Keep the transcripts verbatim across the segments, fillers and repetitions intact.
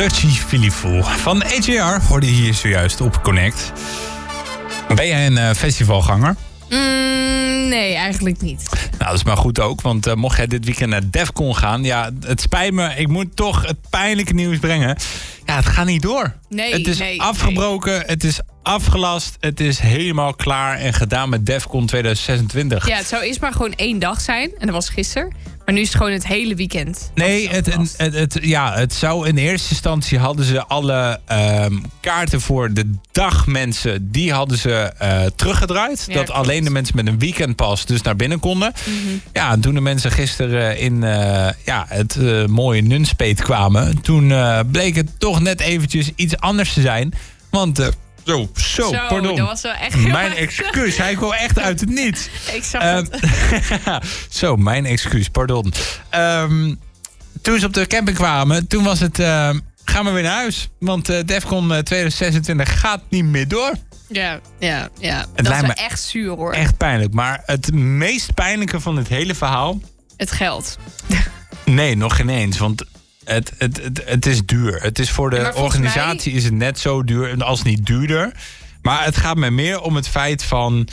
Touchy Feely-Fool. Van A J R hoorde je hier zojuist op Connect. Ben jij een uh, festivalganger? Mm, nee, eigenlijk niet. Nou, dat is maar goed ook, want uh, mocht jij dit weekend naar Defcon gaan... ja, het spijt me, ik moet toch het pijnlijke nieuws brengen. Ja, het gaat niet door. Nee, het is nee, afgebroken, nee. Het is afgelast, het is helemaal klaar en gedaan met Defcon tweeduizend zesentwintig. Ja, het zou eerst maar gewoon één dag zijn, en dat was gisteren. Maar nu is het gewoon het hele weekend. Nee, het, het, het, het, ja, het zou in eerste instantie hadden ze alle um, kaarten voor de dagmensen, die hadden ze uh, teruggedraaid. Ja, dat klopt. alleen de mensen met een weekendpas dus naar binnen konden. Mm-hmm. Ja, en toen de mensen gisteren in uh, ja, het uh, mooie Nunspeet kwamen, toen uh, bleek het toch net eventjes iets anders te zijn. Want... Uh, Zo, zo, Zo, pardon. dat was wel echt heel mijn erg. excuus, hij kwam echt uit het niets. Ik zag Um, het. zo, mijn excuus, pardon. Um, toen ze op de camping kwamen, toen was het... Uh, gaan we weer naar huis. Want uh, Defcon tweeduizend zesentwintig gaat niet meer door. Ja, ja, ja. Het dat is lijkt wel me echt zuur, hoor. Echt pijnlijk. Maar het meest pijnlijke van het hele verhaal... Het geld. Nee, nog geen eens. Want het, het, het, het is duur. Het is voor de Maar volgens organisatie mij... is het net zo duur, als niet duurder. Maar het gaat mij meer om het feit van...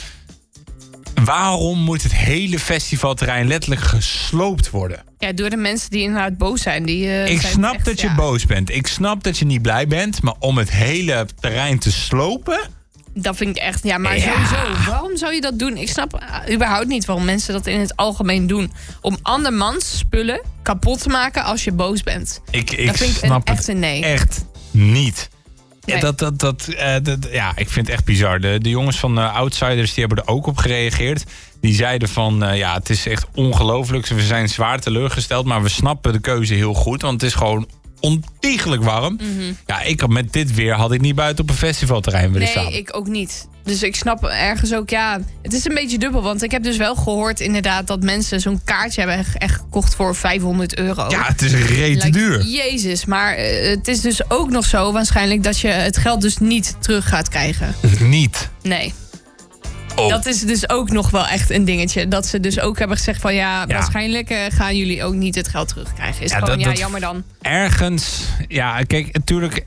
waarom moet het hele festivalterrein letterlijk gesloopt worden? Ja, door de mensen die inderdaad boos zijn. Die, uh, Ik zijn snap echt, dat je ja, boos bent. Ik snap dat je niet blij bent. Maar om het hele terrein te slopen... Dat vind ik echt... Ja, maar Ja. sowieso. Waarom zou je dat doen? Ik snap uh, überhaupt niet waarom mensen dat in het algemeen doen. Om andermans spullen kapot te maken als je boos bent. Ik, ik dat vind ik snap een, het echt een nee. echt niet. Ja, Nee. dat, dat, dat, uh, dat, ja, ik vind het echt bizar. De, de jongens van uh, Outsiders die hebben er ook op gereageerd. Die zeiden van, uh, ja, het is echt ongelooflijk. We zijn zwaar teleurgesteld, maar we snappen de keuze heel goed. Want het is gewoon ontiegelijk warm. Mm-hmm. Ja, ik had met dit weer had ik niet buiten op een festivalterrein willen staan. Nee, ik ook niet. Dus ik snap ergens ook, ja... Het is een beetje dubbel, want ik heb dus wel gehoord inderdaad... dat mensen zo'n kaartje hebben echt gekocht voor vijfhonderd euro. Ja, het is reet Like, duur. Jezus, maar uh, het is dus ook nog zo waarschijnlijk... dat je het geld dus niet terug gaat krijgen. Niet. Nee. Oh. Dat is dus ook nog wel echt een dingetje. Dat ze dus ook hebben gezegd van... ja, Ja. waarschijnlijk uh, gaan jullie ook niet het geld terugkrijgen. Is Ja, gewoon, dat- ja, dat- jammer dan. Ergens, ja, kijk, natuurlijk...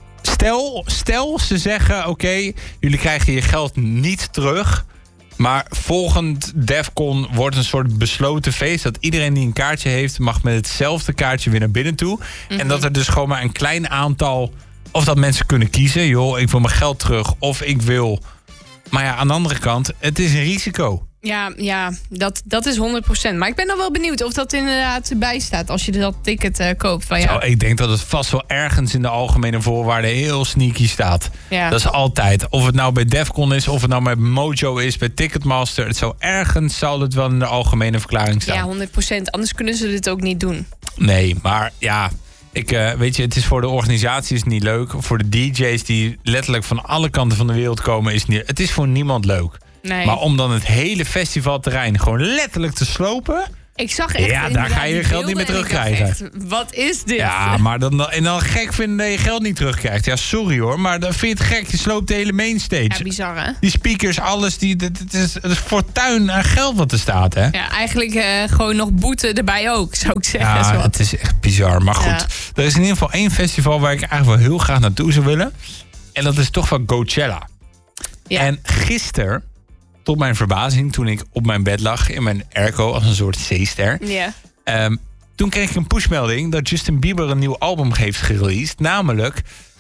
Stel, stel ze zeggen, oké, okay, jullie krijgen je geld niet terug... maar volgend Defcon wordt een soort besloten feest... dat iedereen die een kaartje heeft... mag met hetzelfde kaartje weer naar binnen toe. Mm-hmm. En dat er dus gewoon maar een klein aantal... of dat mensen kunnen kiezen, joh, ik wil mijn geld terug... of ik wil... Maar ja, aan de andere kant, het is een risico. Ja, ja dat, dat is honderd procent. Maar ik ben dan wel benieuwd of dat inderdaad bijstaat... als je dat ticket uh, koopt. Van, ja. Zo, ik denk dat het vast wel ergens in de algemene voorwaarden heel sneaky staat. Ja. Dat is altijd. Of het nou bij Defcon is, of het nou bij Mojo is, bij Ticketmaster. Het zou ergens zal het wel in de algemene verklaring staan. Ja, honderd procent. Anders kunnen ze dit ook niet doen. Nee, maar ja, ik, uh, weet je, het is voor de organisatie is het niet leuk. Voor de D J's die letterlijk van alle kanten van de wereld komen, is het niet. Het is voor niemand leuk. Nee. Maar om dan het hele festivalterrein gewoon letterlijk te slopen... Ik zag echt Ja, daar ga je je geld niet meer terugkrijgen. Wat is dit? Ja, maar dan, en dan gek vinden dat je geld niet terugkrijgt. Ja, sorry hoor, maar dan vind je het gek. Je sloopt de hele mainstage. Ja, bizar hè? Die speakers, alles, die, het, het is, het is fortuin aan geld wat er staat, hè? Ja, eigenlijk uh, gewoon nog boete erbij ook, zou ik zeggen. Ja, Zo. het is echt bizar. Maar goed, Ja. er is in ieder geval één festival waar ik eigenlijk wel heel graag naartoe zou willen. En dat is toch van Coachella. Ja. En gisteren, tot mijn verbazing, toen ik op mijn bed lag in mijn airco als een soort zeester... Ja. Um, toen kreeg ik een pushmelding dat Justin Bieber een nieuw album heeft gereleased. Namelijk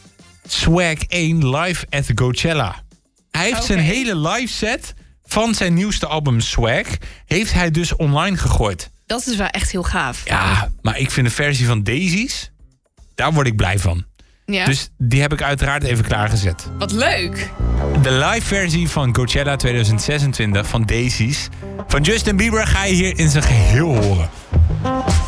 Swag één Live at Coachella. Hij heeft Oké. zijn hele live set van zijn nieuwste album Swag... heeft hij dus online gegooid. Dat is wel echt heel gaaf. Ja, maar ik vind de versie van Daisies... daar word ik blij van. Ja. Dus die heb ik uiteraard even klaargezet. Wat leuk. De live versie van Coachella tweeduizend zesentwintig van Daisies... van Justin Bieber ga je hier in zijn geheel horen.